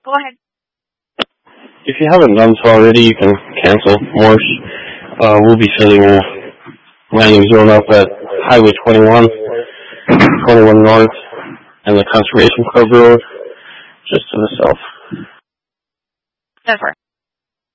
Go ahead. If you haven't done so already, you can cancel Morse. We'll be setting a landing zone up at Highway 21, 21 North, and the Conservation Club Road, just to the south. Over.